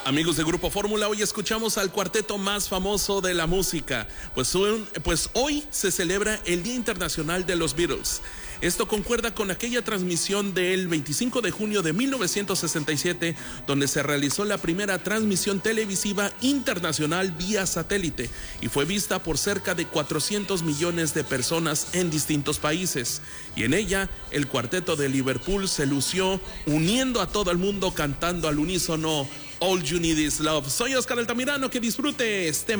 Amigos de Grupo Fórmula, hoy escuchamos al cuarteto más famoso de la música, pues hoy se celebra el Día Internacional de los Beatles. Esto concuerda con aquella transmisión del 25 de junio de 1967, donde se realizó la primera transmisión televisiva internacional vía satélite y fue vista por cerca de 400 millones de personas en distintos países. Y en ella, el cuarteto de Liverpool se lució uniendo a todo el mundo cantando al unísono All You Need Is Love. Soy Oscar Altamirano, que disfrute este